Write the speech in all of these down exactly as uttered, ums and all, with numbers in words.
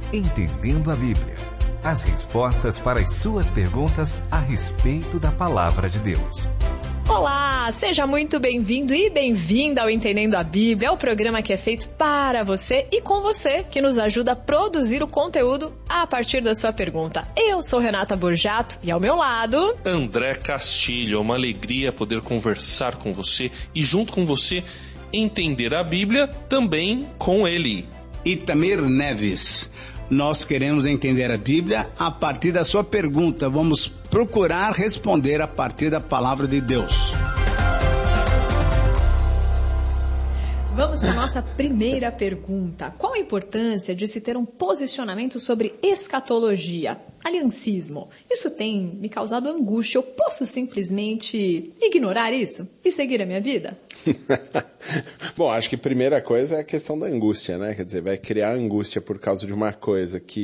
Entendendo a Bíblia. As respostas para as suas perguntas a respeito da Palavra de Deus. Olá, seja muito bem-vindo e bem-vinda ao Entendendo a Bíblia, o programa que é feito para você e com você, que nos ajuda a produzir o conteúdo a partir da sua pergunta. Eu sou Renata Borjato e ao meu lado... André Castilho, é uma alegria poder conversar com você e junto com você entender a Bíblia também com ele. Itamir Neves. Nós queremos entender a Bíblia a partir da sua pergunta. Vamos procurar responder a partir da palavra de Deus. Vamos para a nossa primeira pergunta. Qual a importância de se ter um posicionamento sobre escatologia, aliancismo? Isso tem me causado angústia. Eu posso simplesmente ignorar isso e seguir a minha vida? Bom, acho que a primeira coisa é a questão da angústia, né? Quer dizer, vai criar angústia por causa de uma coisa que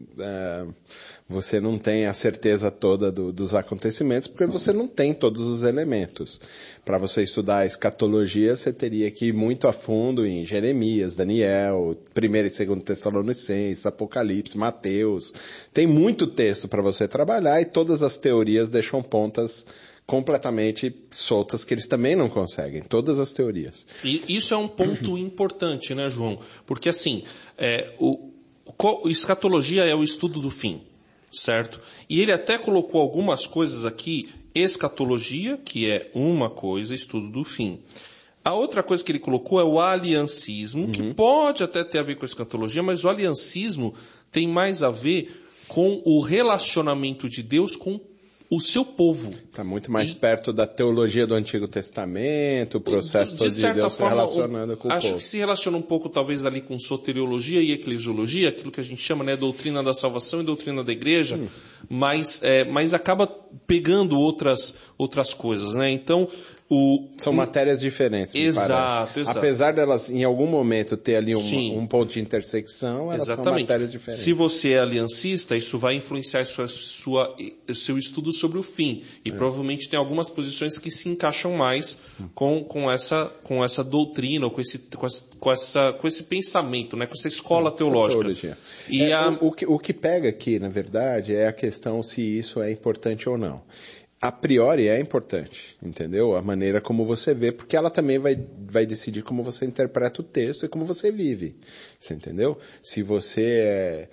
uh, você não tem a certeza toda do, dos acontecimentos, porque você não tem todos os elementos. Para você estudar a escatologia, você teria que ir muito a fundo em Jeremias, Daniel, primeiro e segundo Tessalonicenses, Apocalipse, Mateus. Tem muito texto para você trabalhar e todas as teorias deixam pontas completamente soltas que eles também não conseguem, todas as teorias. E isso é um ponto importante, né, João? Porque assim, é, o, o, escatologia é o estudo do fim, certo? E ele até colocou algumas coisas aqui, escatologia, que é uma coisa, estudo do fim. A outra coisa que ele colocou é o aliancismo, uhum. que pode até ter a ver com a escatologia, mas o aliancismo tem mais a ver com o relacionamento de Deus com o seu povo. Está muito mais e, perto da teologia do Antigo Testamento, o processo de, todo de, de Deus se relacionando com o acho povo. Acho que se relaciona um pouco, talvez, ali com soteriologia e eclesiologia, aquilo que a gente chama, né, doutrina da salvação e doutrina da igreja, hum. mas, é, mas acaba pegando outras, outras coisas, né? Então, o... São matérias diferentes, me exato, parece. exato. Apesar delas, em algum momento, ter ali um, um ponto de intersecção, elas Exatamente. são matérias diferentes. Se você é aliancista, isso vai influenciar sua, sua, seu estudo sobre o fim. E é. provavelmente tem algumas posições que se encaixam mais com, com, essa, com essa doutrina, ou com esse, com, essa, com, essa, com esse pensamento, né? Com essa escola essa teológica. Teologia. E é, a... o, o, que, o que pega aqui, na verdade, é a questão se isso é importante ou não. A priori é importante, entendeu? A maneira como você vê, porque ela também vai, vai decidir como você interpreta o texto e como você vive, você entendeu? Se você é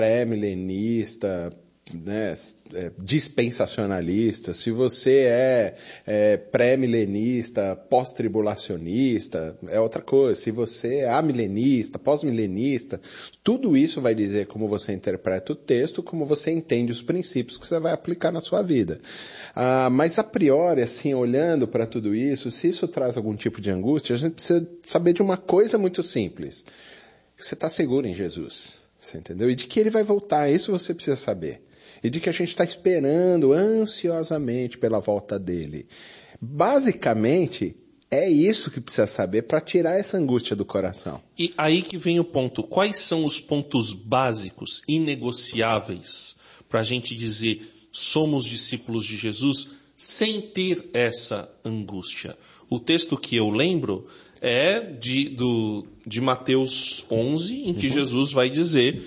pré-milenista, né, é, dispensacionalista, se você é, é pré-milenista, pós-tribulacionista, é outra coisa. Se você é amilenista, pós-milenista, tudo isso vai dizer como você interpreta o texto, como você entende os princípios que você vai aplicar na sua vida. Ah, mas a priori, assim, olhando para tudo isso, se isso traz algum tipo de angústia, a gente precisa saber de uma coisa muito simples. Você está seguro em Jesus, você entendeu? E de que ele vai voltar, isso você precisa saber. E de que a gente está esperando ansiosamente pela volta dele. Basicamente, é isso que precisa saber para tirar essa angústia do coração. E aí que vem o ponto. Quais são os pontos básicos, inegociáveis, para a gente dizer somos discípulos de Jesus sem ter essa angústia? O texto que eu lembro é de, do, de Mateus onze, em que uhum. Jesus vai dizer...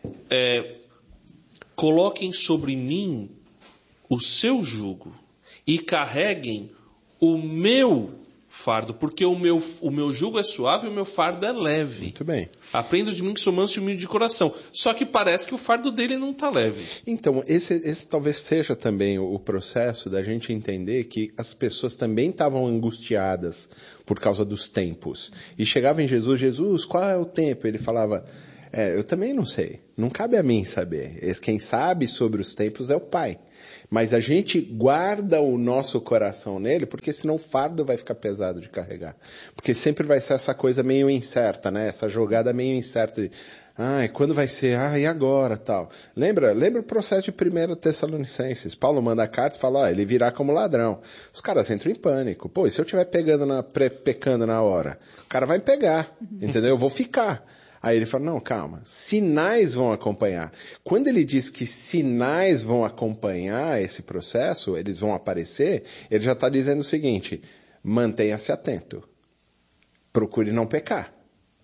É, coloquem sobre mim o seu jugo e carreguem o meu fardo, porque o meu, o meu jugo é suave e o meu fardo é leve. Muito bem. Aprenda de mim que sou manso e humilde de coração. Só que parece que o fardo dele não está leve. Então, esse, esse talvez seja também o, o processo da gente entender que as pessoas também estavam angustiadas por causa dos tempos. E chegava em Jesus, Jesus, qual é o tempo? Ele falava... É, eu também não sei. Não cabe a mim saber. Quem sabe sobre os tempos é o Pai. Mas a gente guarda o nosso coração nele, porque senão o fardo vai ficar pesado de carregar. Porque sempre vai ser essa coisa meio incerta, né? Essa jogada meio incerta de, ai, quando vai ser? Ah, e agora? Tal. Lembra? Lembra o processo de primeiro Tessalonicenses? Paulo manda a carta e fala, ó, ele virá como ladrão. Os caras entram em pânico. Pô, e se eu estiver pegando na, pecando na hora? O cara vai me pegar, entendeu? Eu vou ficar. Aí ele fala, não, calma, sinais vão acompanhar. Quando ele diz que sinais vão acompanhar esse processo, eles vão aparecer, ele já está dizendo o seguinte, mantenha-se atento, procure não pecar.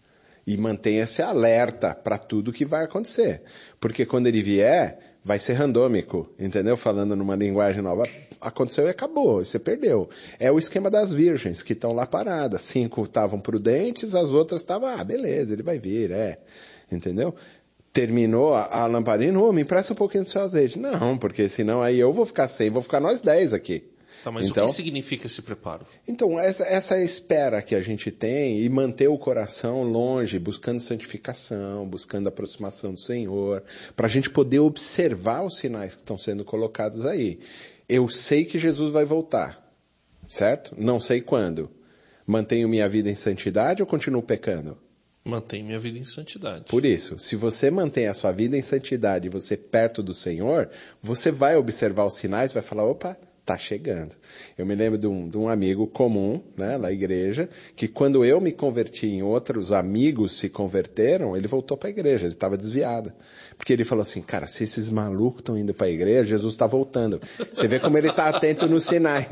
E mantenha-se alerta para tudo que vai acontecer. Porque quando ele vier, vai ser randômico, entendeu? Falando numa linguagem nova. Aconteceu e acabou, você perdeu. É o esquema das virgens, que estão lá paradas. Cinco estavam prudentes, as outras estavam, ah, beleza, ele vai vir, é. Entendeu? Terminou a, a lamparina, oh, me empresta um pouquinho do seu azeite. Não, porque senão aí eu vou ficar sem, vou ficar nós dez aqui. Tá, mas então, o que significa esse preparo? Então, essa, essa espera que a gente tem e manter o coração longe, buscando santificação, buscando aproximação do Senhor, para a gente poder observar os sinais que estão sendo colocados aí. Eu sei que Jesus vai voltar, certo? Não sei quando. Mantenho minha vida em santidade ou continuo pecando? Mantenho minha vida em santidade. Por isso, se você mantém a sua vida em santidade e você perto do Senhor, você vai observar os sinais e vai falar, opa, tá chegando. Eu me lembro de um, de um amigo comum, né, na igreja, que quando eu me converti em outros amigos se converteram, ele voltou para a igreja, ele estava desviado. Porque ele falou assim, cara, se esses malucos estão indo para a igreja, Jesus está voltando. Você vê como ele está atento nos sinais.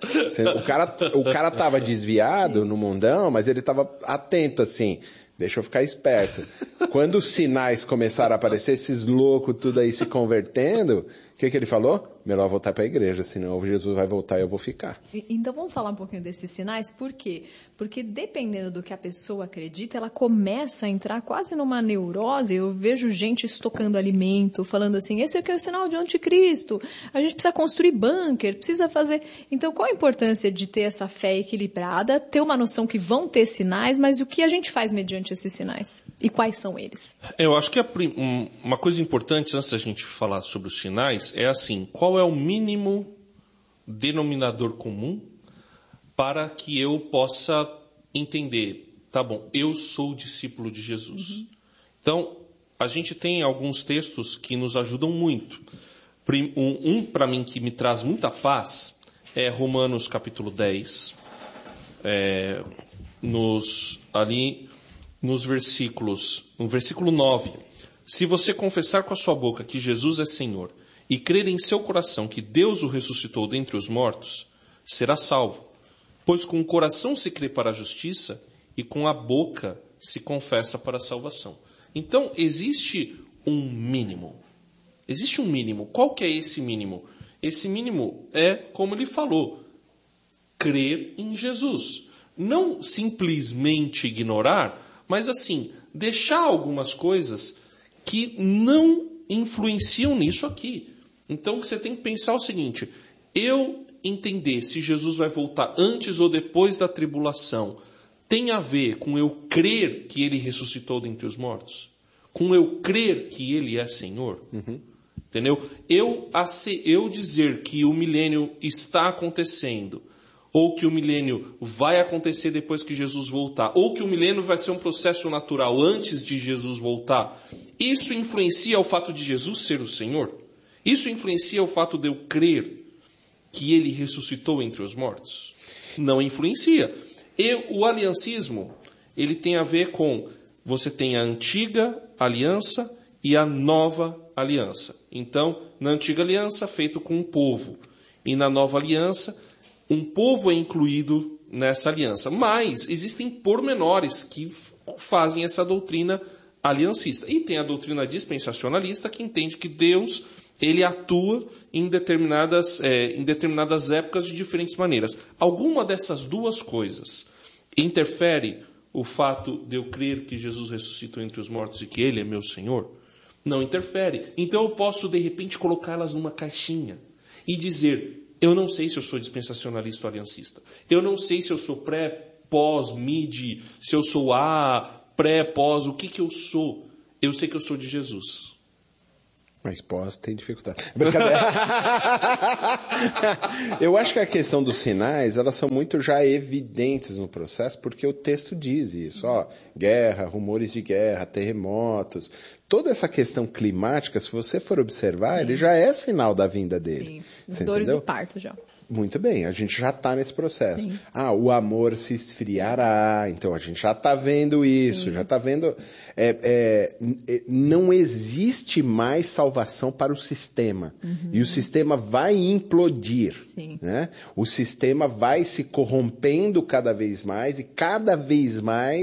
O cara, o cara estava desviado no mundão, mas ele estava atento assim. Deixa eu ficar esperto. Quando os sinais começaram a aparecer, esses loucos tudo aí se convertendo, o que, que ele falou? Melhor voltar para a igreja, senão Jesus vai voltar e eu vou ficar. Então vamos falar um pouquinho desses sinais, por quê? Porque dependendo do que a pessoa acredita, ela começa a entrar quase numa neurose. Eu vejo gente estocando alimento, falando assim, esse aqui é o sinal de anticristo, a gente precisa construir bunker, precisa fazer... Então qual a importância de ter essa fé equilibrada, ter uma noção que vão ter sinais, mas o que a gente faz mediante esses sinais? E quais são eles? Eu acho que a, um, uma coisa importante, antes da gente falar sobre os sinais, é assim, qual é o mínimo denominador comum para que eu possa entender, tá bom, eu sou discípulo de Jesus. Uhum. Então, a gente tem alguns textos que nos ajudam muito. Um, um para mim, que me traz muita paz, é Romanos capítulo dez, é, nos, ali nos versículos, no versículo nove. Se você confessar com a sua boca que Jesus é Senhor e crer em seu coração que Deus o ressuscitou dentre os mortos, será salvo. Pois com o coração se crê para a justiça e com a boca se confessa para a salvação. Então, existe um mínimo. Existe um mínimo. Qual que é esse mínimo? Esse mínimo é, como ele falou, crer em Jesus. Não simplesmente ignorar, mas assim, deixar algumas coisas que não influenciam nisso aqui. Então, você tem que pensar o seguinte, eu entender se Jesus vai voltar antes ou depois da tribulação tem a ver com eu crer que ele ressuscitou dentre os mortos? Com eu crer que ele é Senhor? Uhum. Entendeu? Eu, eu dizer que o milênio está acontecendo, ou que o milênio vai acontecer depois que Jesus voltar, ou que o milênio vai ser um processo natural antes de Jesus voltar, isso influencia o fato de Jesus ser o Senhor? Isso influencia o fato de eu crer que ele ressuscitou entre os mortos? Não influencia. E o aliancismo, ele tem a ver com, você tem a antiga aliança e a nova aliança. Então, na antiga aliança, feito com um povo. E na nova aliança, um povo é incluído nessa aliança. Mas existem pormenores que fazem essa doutrina aliancista. E tem a doutrina dispensacionalista, que entende que Deus... ele atua em determinadas, é, em determinadas épocas de diferentes maneiras. Alguma dessas duas coisas interfere o fato de eu crer que Jesus ressuscitou entre os mortos e que ele é meu Senhor? Não interfere. Então eu posso, de repente, colocá-las numa caixinha e dizer, eu não sei se eu sou dispensacionalista ou aliancista. Eu não sei se eu sou pré, pós, mid, se eu sou A, pré, pós, o que que eu sou? Eu sei que eu sou de Jesus. Mas pós tem dificuldade. Brincadeira. Eu acho que a questão dos sinais, elas são muito já evidentes no processo, porque o texto diz isso. Ó, guerra, rumores de guerra, terremotos. Toda essa questão climática, se você for observar, Sim. ele já é sinal da vinda dele. Sim, os dores do parto já. Muito bem, a gente já está nesse processo. Sim. Ah, o amor se esfriará, então a gente já está vendo isso, Sim. já está vendo... É, é, não existe mais salvação para o sistema. Uhum. E o sistema vai implodir. Sim. Né? O sistema vai se corrompendo cada vez mais e cada vez mais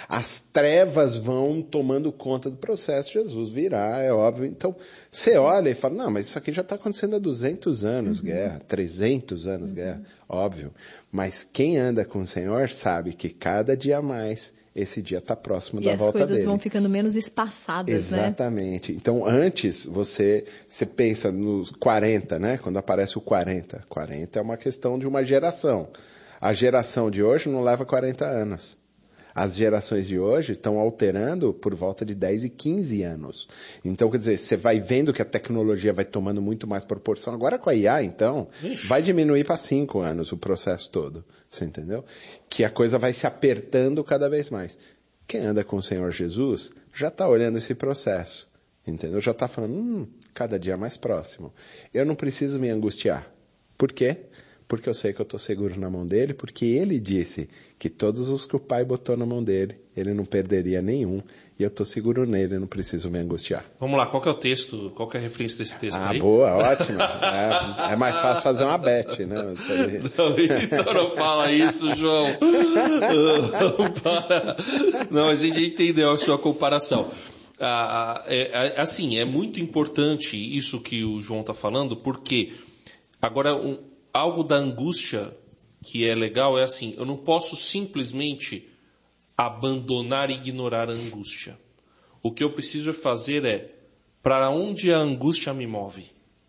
as trevas vão tomando conta do processo, Jesus virá, é óbvio. Então, você olha e fala, não, mas isso aqui já está acontecendo há duzentos anos, uhum. guerra, trezentos anos, uhum. guerra, óbvio. Mas quem anda com o Senhor sabe que cada dia mais esse dia está próximo e da volta dele. E as coisas vão ficando menos espaçadas, Exatamente. Né? Então, antes, você, você pensa nos quarenta, né? Quando aparece o quarenta. quarenta é uma questão de uma geração. A geração de hoje não leva quarenta anos. As gerações de hoje estão alterando por volta de dez e quinze anos. Então, quer dizer, você vai vendo que a tecnologia vai tomando muito mais proporção. Agora com a I A, então, Ixi. vai diminuir para cinco anos o processo todo. Você entendeu? Que a coisa vai se apertando cada vez mais. Quem anda com o Senhor Jesus já está olhando esse processo. Entendeu? Já está falando, hum, cada dia mais próximo. Eu não preciso me angustiar. Por quê? Porque eu sei que eu estou seguro na mão dele, porque ele disse que todos os que o Pai botou na mão dele, ele não perderia nenhum, e eu estou seguro nele, eu não preciso me angustiar. Vamos lá, qual que é o texto, qual que é a referência desse texto ah, aí? Ah, boa, ótimo. É, é mais fácil fazer uma bet, né? Não, então não fala isso, João. Não, para. Não, mas a gente entendeu a sua comparação. Ah, é, é, assim, é muito importante isso que o João está falando, porque agora... Um, algo da angústia que é legal é assim, eu não posso simplesmente abandonar e ignorar a angústia. O que eu preciso fazer é, para onde a angústia me move?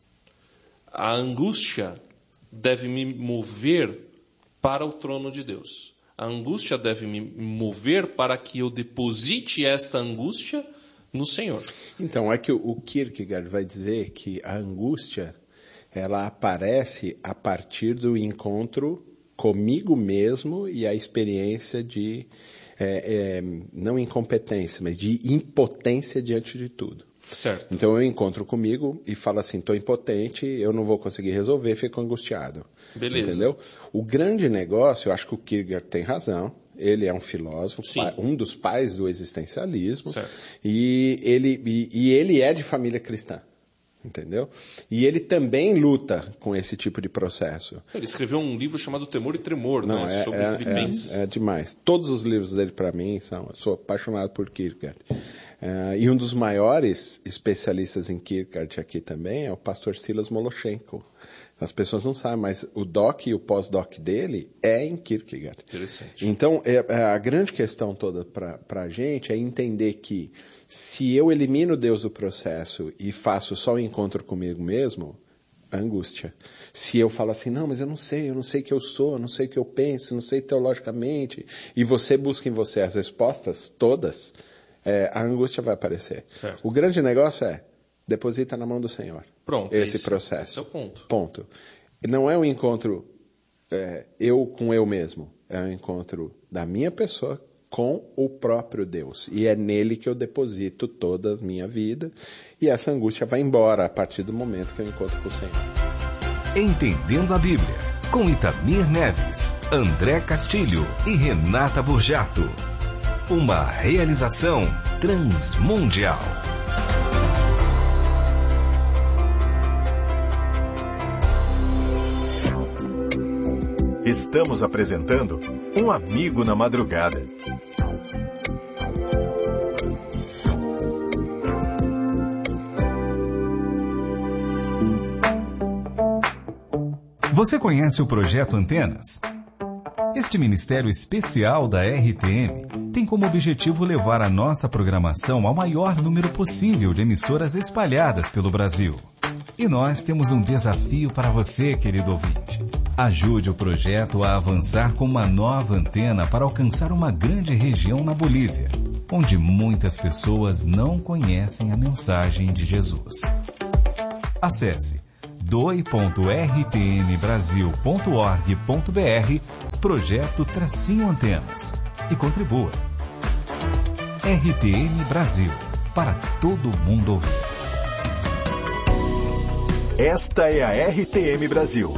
A angústia deve me mover para o trono de Deus. A angústia deve me mover para que eu deposite esta angústia no Senhor. Então, é que o Kierkegaard vai dizer que a angústia... ela aparece a partir do encontro comigo mesmo e a experiência de, é, é, não incompetência, mas de impotência diante de tudo. Certo. Então eu encontro comigo e falo assim, estou impotente, eu não vou conseguir resolver, fico angustiado. Beleza. Entendeu? O grande negócio, eu acho que o Kierkegaard tem razão, ele é um filósofo, pai, um dos pais do existencialismo, certo. e ele, e, e ele é de família cristã. Entendeu? E ele também luta com esse tipo de processo. Ele escreveu um livro chamado Temor e Tremor, Não, né? é, sobre é, Filipenses. É, é demais. Todos os livros dele, para mim, são... Eu sou apaixonado por Kierkegaard. Uh, e um dos maiores especialistas em Kierkegaard aqui também é o pastor Silas Moloshenko. As pessoas não sabem, mas o doc e o pós-doc dele é em Kierkegaard. Interessante. Então, é, é, a grande questão toda para a gente é entender que se eu elimino Deus do processo e faço só o encontro comigo mesmo, angústia. Se eu falo assim, não, mas eu não sei, eu não sei o que eu sou, eu não sei o que eu penso, eu não sei teologicamente, e você busca em você as respostas todas, é, a angústia vai aparecer. Certo. O grande negócio é, deposita na mão do Senhor. Pronto. Esse esse, processo. Esse é o ponto. Ponto. Não é um encontro é, eu com eu mesmo, é um encontro da minha pessoa com o próprio Deus. E é nele que eu deposito toda a minha vida. E essa angústia vai embora a partir do momento que eu encontro com o Senhor. Entendendo a Bíblia, com Itamir Neves, André Castilho e Renata Burjato. Uma realização transmundial. Estamos apresentando Um Amigo na Madrugada. Você conhece o Projeto Antenas? Este ministério especial da R T M tem como objetivo levar a nossa programação ao maior número possível de emissoras espalhadas pelo Brasil. E nós temos um desafio para você, querido ouvinte. Ajude o projeto a avançar com uma nova antena para alcançar uma grande região na Bolívia, onde muitas pessoas não conhecem a mensagem de Jesus. Acesse doe ponto r t m brasil ponto org ponto b r Projeto Tracinho Antenas e contribua. R T M Brasil, para todo mundo ouvir. Esta é a R T M Brasil.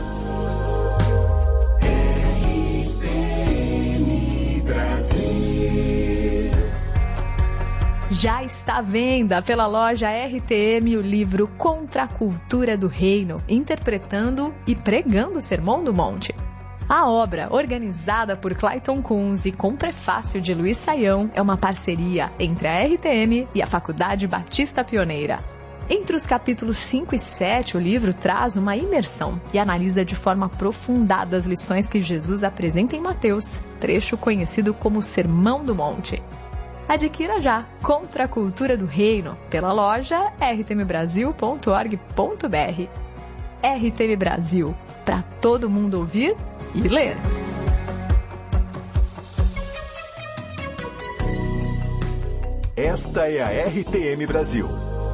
Já está à venda pela loja R T M o livro Contra a Cultura do Reino, interpretando e pregando o Sermão do Monte. A obra, organizada por Clayton Kunz e com prefácio de Luiz Saião, é uma parceria entre a R T M e a Faculdade Batista Pioneira. Entre os capítulos cinco e sete, o livro traz uma imersão e analisa de forma aprofundada as lições que Jesus apresenta em Mateus, trecho conhecido como Sermão do Monte. Adquira já Contra a Cultura do Reino pela loja r t m brasil ponto org ponto b r. R T M Brasil, para todo mundo ouvir e ler. Esta é a R T M Brasil.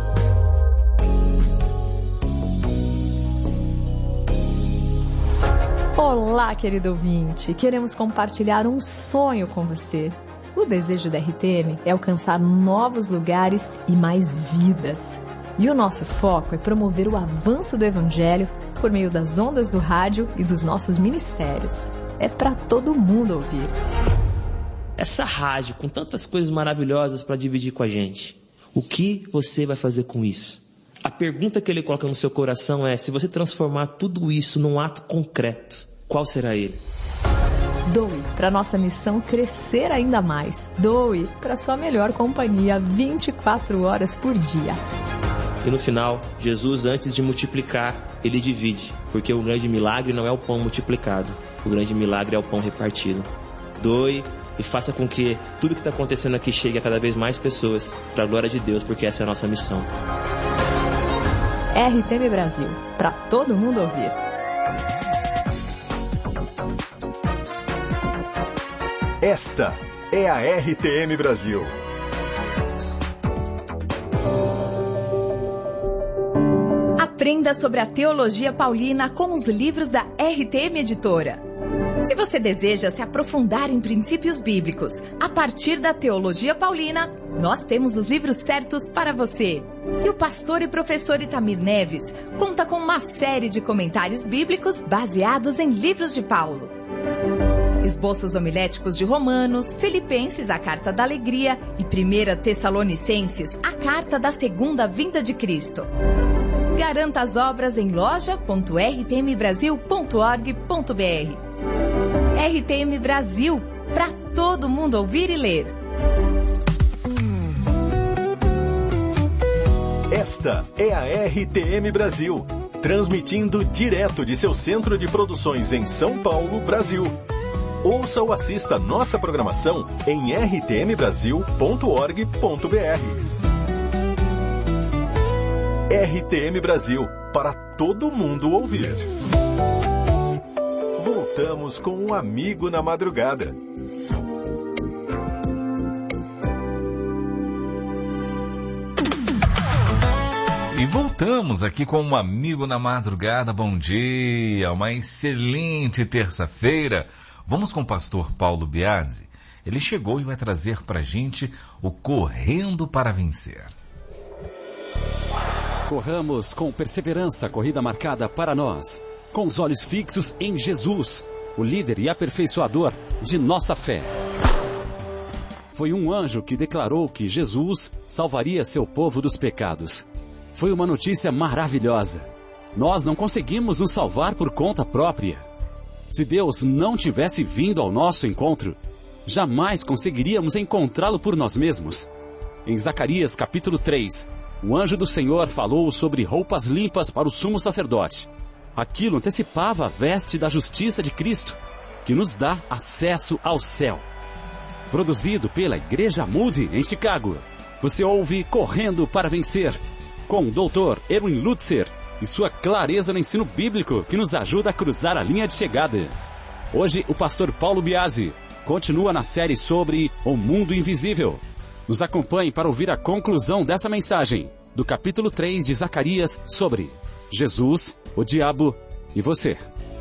Olá, querido ouvinte! Queremos compartilhar um sonho com você. O desejo da R T M é alcançar novos lugares e mais vidas. E o nosso foco é promover o avanço do Evangelho por meio das ondas do rádio e dos nossos ministérios. É para todo mundo ouvir. Essa rádio com tantas coisas maravilhosas para dividir com a gente, o que você vai fazer com isso? A pergunta que ele coloca no seu coração é: se você transformar tudo isso num ato concreto, qual será ele? Doe para nossa missão crescer ainda mais. Doe para sua melhor companhia vinte e quatro horas por dia. E no final, Jesus, antes de multiplicar, ele divide, porque o grande milagre não é o pão multiplicado, o grande milagre é o pão repartido. Doe e faça com que tudo que está acontecendo aqui chegue a cada vez mais pessoas, para a glória de Deus, porque essa é a nossa missão. R T M Brasil, para todo mundo ouvir. Esta é a R T M Brasil. Aprenda sobre a teologia paulina com os livros da R T M Editora. Se você deseja se aprofundar em princípios bíblicos a partir da teologia paulina, nós temos os livros certos para você. E o pastor e professor Itamir Neves conta com uma série de comentários bíblicos baseados em livros de Paulo. Esboços homiléticos de Romanos, Filipenses, a Carta da Alegria e primeira Tessalonicenses, a Carta da Segunda Vinda de Cristo. Garanta as obras em loja ponto r t m brasil ponto org ponto b r. R T M Brasil, para todo mundo ouvir e ler. Esta é a R T M Brasil, transmitindo direto de seu centro de produções em São Paulo, Brasil. Ouça ou assista nossa programação em r t m brasil ponto org ponto b r. R T M Brasil, para todo mundo ouvir. Voltamos com um amigo na madrugada. E voltamos aqui com um amigo na madrugada. Bom dia, uma excelente terça-feira. Vamos com o pastor Paulo Biasi. Ele chegou e vai trazer para a gente o Correndo para Vencer. Corramos com perseverança a corrida marcada para nós, com os olhos fixos em Jesus, o líder e aperfeiçoador de nossa fé. Foi um anjo que declarou que Jesus salvaria seu povo dos pecados. Foi uma notícia maravilhosa. Nós não conseguimos nos salvar por conta própria. Se Deus não tivesse vindo ao nosso encontro, jamais conseguiríamos encontrá-lo por nós mesmos. Em Zacarias capítulo três, o anjo do Senhor falou sobre roupas limpas para o sumo sacerdote. Aquilo antecipava a veste da justiça de Cristo, que nos dá acesso ao céu. Produzido pela Igreja Moody, em Chicago, você ouve Correndo para Vencer, com o doutor Erwin Lutzer e sua clareza no ensino bíblico que nos ajuda a cruzar a linha de chegada. Hoje, o pastor Paulo Biasi continua na série sobre o mundo invisível. Nos acompanhe para ouvir a conclusão dessa mensagem, do capítulo três de Zacarias, sobre Jesus, o diabo e você.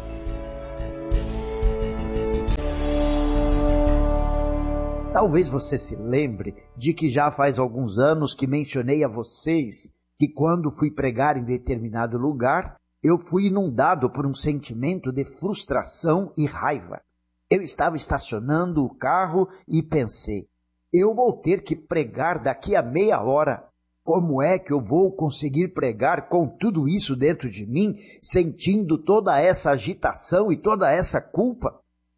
Talvez você se lembre de que já faz alguns anos que mencionei a vocês que quando fui pregar em determinado lugar, eu fui inundado por um sentimento de frustração e raiva. Eu estava estacionando o carro e pensei, eu vou ter que pregar daqui a meia hora. Como é que eu vou conseguir pregar com tudo isso dentro de mim, sentindo toda essa agitação e toda essa culpa?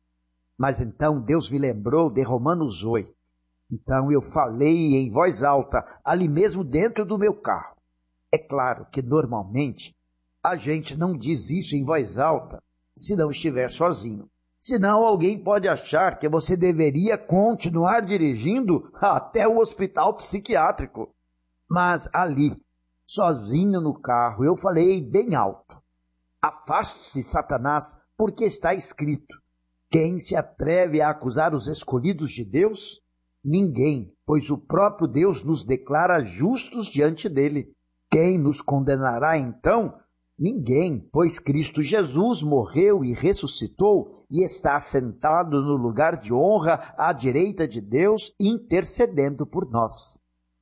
Mas então Deus me lembrou de Romanos oito. Então eu falei em voz alta, ali mesmo dentro do meu carro. É claro que normalmente a gente não diz isso em voz alta se não estiver sozinho. Senão alguém pode achar que você deveria continuar dirigindo até o hospital psiquiátrico. Mas ali, sozinho no carro, eu falei bem alto. Afaste-se, Satanás, porque está escrito. Quem se atreve a acusar os escolhidos de Deus? Ninguém, pois o próprio Deus nos declara justos diante dele. Quem nos condenará então? Ninguém, pois Cristo Jesus morreu e ressuscitou e está sentado no lugar de honra à direita de Deus, intercedendo por nós.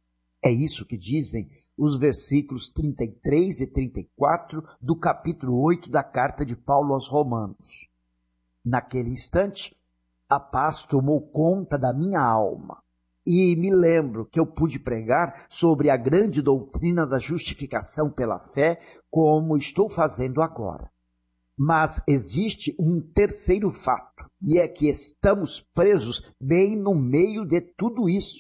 É isso que dizem os versículos trinta e três e trinta e quatro do capítulo oito da carta de Paulo aos Romanos. Naquele instante, a paz tomou conta da minha alma. E me lembro que eu pude pregar sobre a grande doutrina da justificação pela fé, como estou fazendo agora. Mas existe um terceiro fato, e é que estamos presos bem no meio de tudo isso.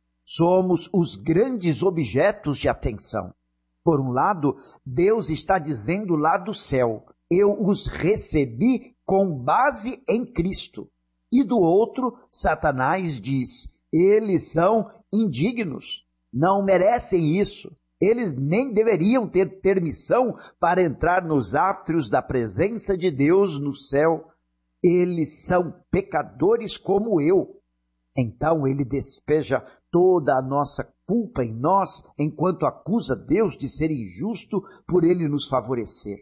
Somos os grandes objetos de atenção. Por um lado, Deus está dizendo lá do céu, eu os recebi com base em Cristo. E do outro, Satanás diz, eles são indignos, não merecem isso. Eles nem deveriam ter permissão para entrar nos átrios da presença de Deus no céu. Eles são pecadores como eu. Então ele despeja toda a nossa culpa em nós, enquanto acusa Deus de ser injusto por ele nos favorecer.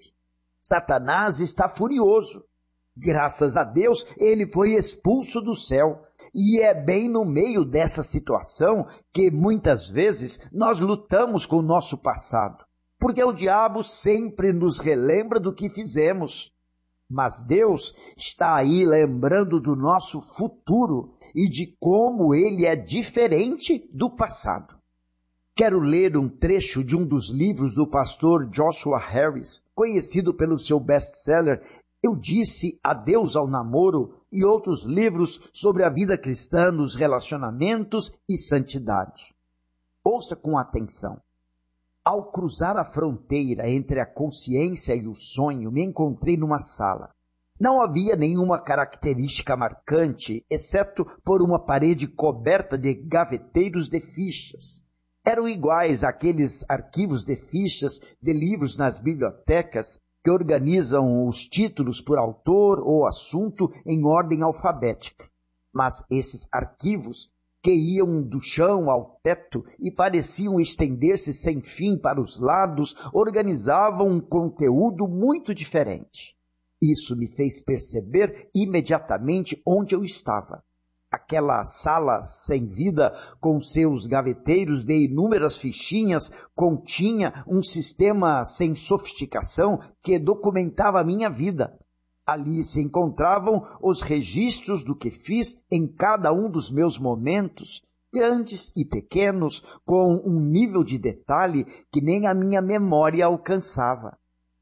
Satanás está furioso. Graças a Deus, ele foi expulso do céu. E é bem no meio dessa situação que muitas vezes nós lutamos com o nosso passado. Porque o diabo sempre nos relembra do que fizemos. Mas Deus está aí lembrando do nosso futuro e de como ele é diferente do passado. Quero ler um trecho de um dos livros do pastor Joshua Harris, conhecido pelo seu best-seller Eu Disse Adeus ao Namoro e outros livros sobre a vida cristã nos relacionamentos e santidade. Ouça com atenção. Ao cruzar a fronteira entre a consciência e o sonho, me encontrei numa sala. Não havia nenhuma característica marcante, exceto por uma parede coberta de gaveteiros de fichas. Eram iguais àqueles arquivos de fichas de livros nas bibliotecas que organizam os títulos por autor ou assunto em ordem alfabética. Mas esses arquivos, que iam do chão ao teto e pareciam estender-se sem fim para os lados, organizavam um conteúdo muito diferente. Isso me fez perceber imediatamente onde eu estava. Aquela sala sem vida, com seus gaveteiros de inúmeras fichinhas, continha um sistema sem sofisticação que documentava a minha vida. Ali se encontravam os registros do que fiz em cada um dos meus momentos, grandes e pequenos, com um nível de detalhe que nem a minha memória alcançava.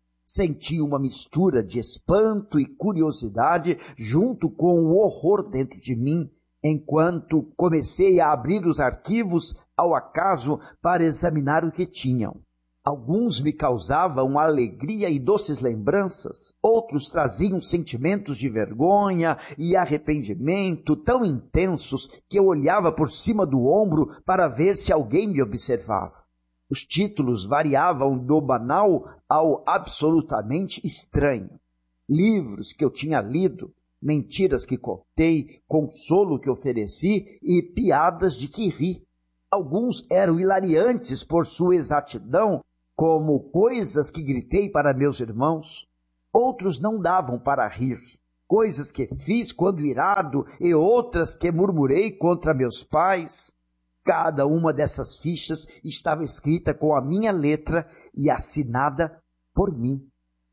Senti uma mistura de espanto e curiosidade junto com o horror dentro de mim, enquanto comecei a abrir os arquivos ao acaso para examinar o que tinham. Alguns me causavam alegria e doces lembranças, outros traziam sentimentos de vergonha e arrependimento tão intensos que eu olhava por cima do ombro para ver se alguém me observava. Os títulos variavam do banal ao absolutamente estranho. Livros que eu tinha lido, mentiras que contei, consolo que ofereci e piadas de que ri. Alguns eram hilariantes por sua exatidão, como coisas que gritei para meus irmãos. Outros não davam para rir, coisas que fiz quando irado e outras que murmurei contra meus pais. Cada uma dessas fichas estava escrita com a minha letra e assinada por mim.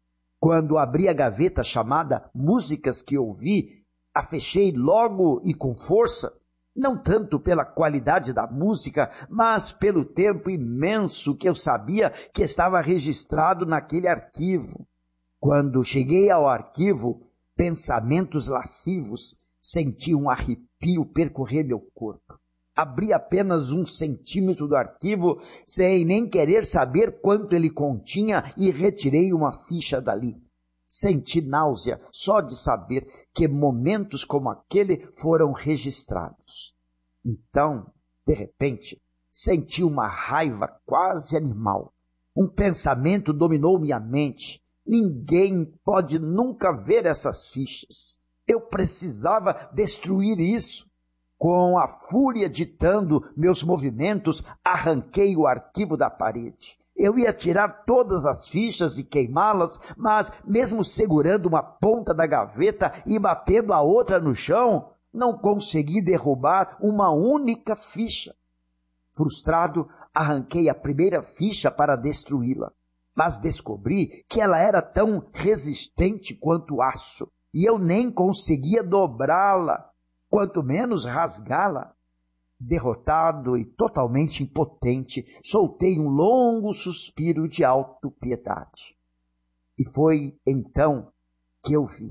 Quando abri a gaveta chamada Músicas que Ouvi, a fechei logo e com força. Não tanto pela qualidade da música, mas pelo tempo imenso que eu sabia que estava registrado naquele arquivo. Quando cheguei ao arquivo, pensamentos lascivos, senti um arrepio percorrer meu corpo. Abri apenas um centímetro do arquivo, sem nem querer saber quanto ele continha, e retirei uma ficha dali. Senti náusea só de saber que momentos como aquele foram registrados. Então, de repente, senti uma raiva quase animal. Um pensamento dominou minha mente. Ninguém pode nunca ver essas fichas. Eu precisava destruir isso. Com a fúria ditando meus movimentos, arranquei o arquivo da parede. Eu ia tirar todas as fichas e queimá-las, mas mesmo segurando uma ponta da gaveta e batendo a outra no chão, não consegui derrubar uma única ficha. Frustrado, arranquei a primeira ficha para destruí-la, mas descobri que ela era tão resistente quanto aço, e eu nem conseguia dobrá-la, quanto menos rasgá-la. Derrotado e totalmente impotente, soltei um longo suspiro de autopiedade. E foi então que eu vi.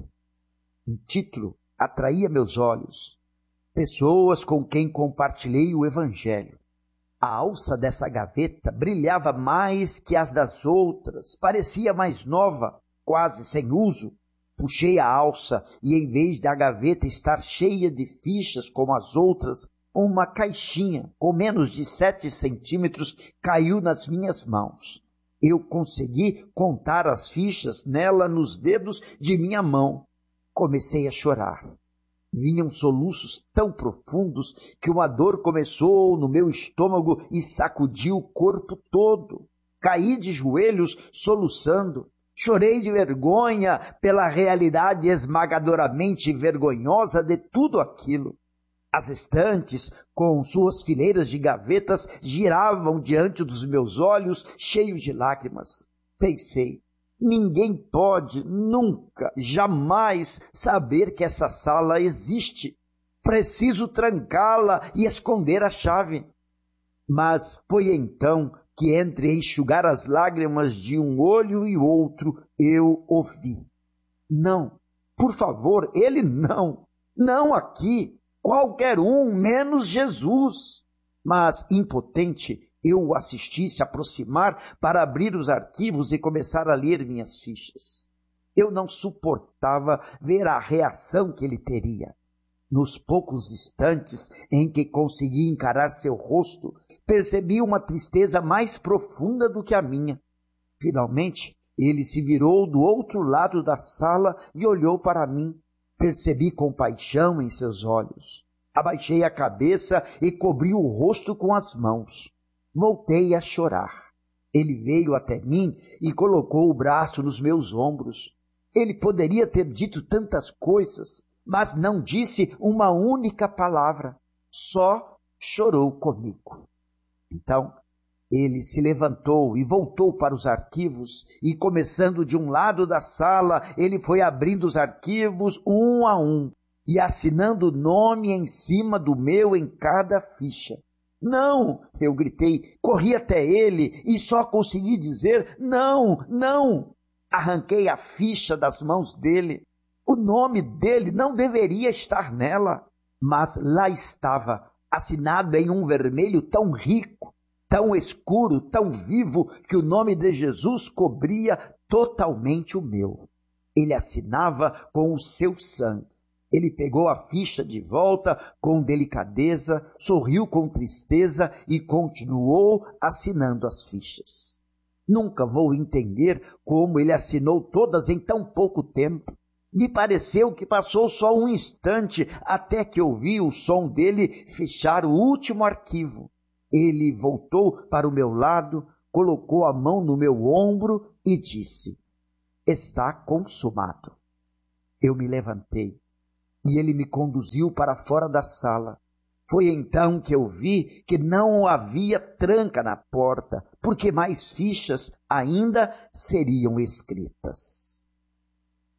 Um título atraía meus olhos. Pessoas com quem compartilhei o Evangelho. A alça dessa gaveta brilhava mais que as das outras, parecia mais nova, quase sem uso. Puxei a alça e, em vez da gaveta estar cheia de fichas como as outras, uma caixinha com menos de sete centímetros caiu nas minhas mãos. Eu consegui contar as fichas nela nos dedos de minha mão. Comecei a chorar. Vinham soluços tão profundos que uma dor começou no meu estômago e sacudiu o corpo todo. Caí de joelhos soluçando. Chorei de vergonha pela realidade esmagadoramente vergonhosa de tudo aquilo. As estantes, com suas fileiras de gavetas, giravam diante dos meus olhos, cheios de lágrimas. Pensei, ninguém pode, nunca, jamais saber que essa sala existe. Preciso trancá-la e esconder a chave. Mas foi então que, entre enxugar as lágrimas de um olho e outro, eu ouvi. Não, por favor, ele não, não aqui. Qualquer um, menos Jesus. Mas, impotente, eu o assisti se aproximar para abrir os arquivos e começar a ler minhas fichas. Eu não suportava ver a reação que ele teria. Nos poucos instantes em que consegui encarar seu rosto, percebi uma tristeza mais profunda do que a minha. Finalmente, ele se virou do outro lado da sala e olhou para mim. Percebi compaixão em seus olhos. Abaixei a cabeça e cobri o rosto com as mãos. Voltei a chorar. Ele veio até mim e colocou o braço nos meus ombros. Ele poderia ter dito tantas coisas, mas não disse uma única palavra. Só chorou comigo. Então, ele se levantou e voltou para os arquivos, e começando de um lado da sala, ele foi abrindo os arquivos um a um, e assinando o nome em cima do meu em cada ficha. Não, eu gritei, corri até ele e só consegui dizer não, não. Arranquei a ficha das mãos dele. O nome dele não deveria estar nela, mas lá estava, assinado em um vermelho tão rico, tão escuro, tão vivo, que o nome de Jesus cobria totalmente o meu. Ele assinava com o seu sangue. Ele pegou a ficha de volta com delicadeza, sorriu com tristeza e continuou assinando as fichas. Nunca vou entender como ele assinou todas em tão pouco tempo. Me pareceu que passou só um instante até que ouvi o som dele fechar o último arquivo. Ele voltou para o meu lado, colocou a mão no meu ombro e disse, está consumado. Eu me levantei e ele me conduziu para fora da sala. Foi então que eu vi que não havia tranca na porta, porque mais fichas ainda seriam escritas.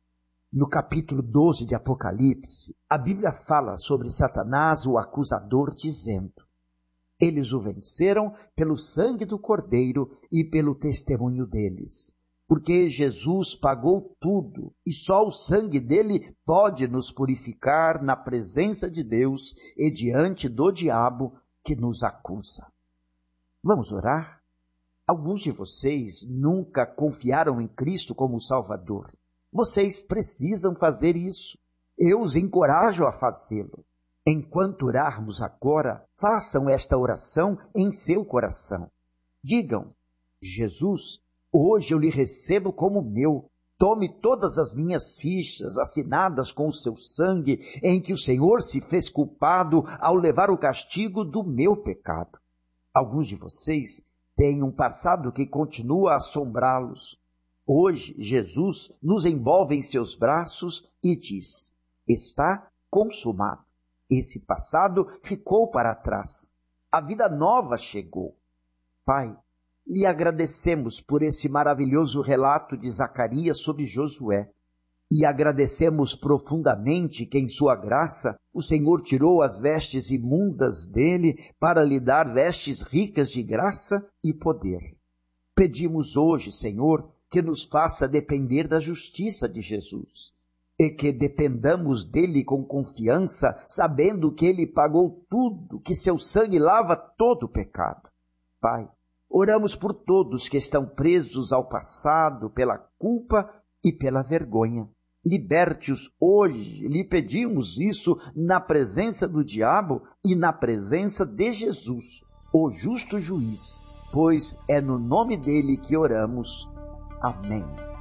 No capítulo doze de Apocalipse, a Bíblia fala sobre Satanás, o acusador, dizendo: eles o venceram pelo sangue do Cordeiro e pelo testemunho deles. Porque Jesus pagou tudo e só o sangue dele pode nos purificar na presença de Deus e diante do diabo que nos acusa. Vamos orar? Alguns de vocês nunca confiaram em Cristo como Salvador. Vocês precisam fazer isso. Eu os encorajo a fazê-lo. Enquanto orarmos agora, façam esta oração em seu coração. Digam: Jesus, hoje eu lhe recebo como meu. Tome todas as minhas fichas assinadas com o seu sangue, em que o Senhor se fez culpado ao levar o castigo do meu pecado. Alguns de vocês têm um passado que continua a assombrá-los. Hoje, Jesus nos envolve em seus braços e diz: está consumado. Esse passado ficou para trás. A vida nova chegou. Pai, lhe agradecemos por esse maravilhoso relato de Zacarias sobre Josué. E agradecemos profundamente que em sua graça o Senhor tirou as vestes imundas dele para lhe dar vestes ricas de graça e poder. Pedimos hoje, Senhor, que nos faça depender da justiça de Jesus e que dependamos dele com confiança, sabendo que ele pagou tudo, que seu sangue lava todo o pecado. Pai, oramos por todos que estão presos ao passado pela culpa e pela vergonha. Liberte-os hoje, lhe pedimos isso na presença do diabo e na presença de Jesus, o justo juiz, pois é no nome dele que oramos. Amém.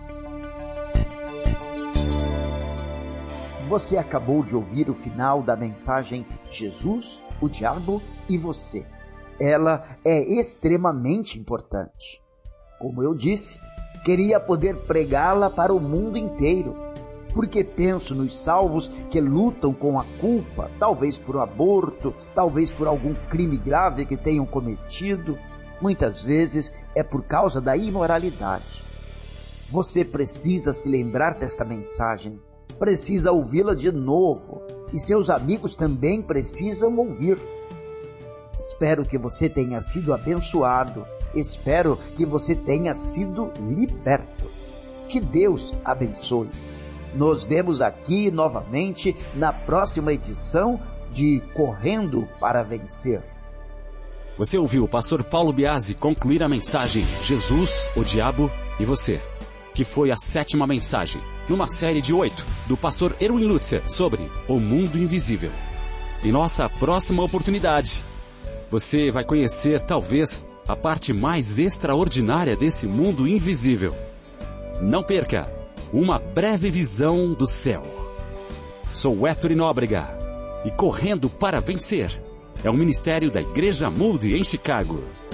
Você acabou de ouvir o final da mensagem Jesus, o Diabo e Você. Ela é extremamente importante. Como eu disse, queria poder pregá-la para o mundo inteiro, porque penso nos salvos que lutam com a culpa, talvez por aborto, talvez por algum crime grave que tenham cometido. Muitas vezes é por causa da imoralidade. Você precisa se lembrar desta mensagem, precisa ouvi-la de novo, e seus amigos também precisam ouvir. Espero que você tenha sido abençoado, espero que você tenha sido liberto. Que Deus abençoe. Nos vemos aqui novamente na próxima edição de Correndo para Vencer. Você ouviu o pastor Paulo Biasi concluir a mensagem Jesus, o Diabo e Você, que foi a sétima mensagem, numa série de oito, do pastor Erwin Lutzer, sobre o mundo invisível. Em nossa próxima oportunidade, você vai conhecer, talvez, a parte mais extraordinária desse mundo invisível. Não perca uma breve visão do céu. Sou Héctor Nóbrega, e Correndo para Vencer é um ministério da Igreja Moody em Chicago.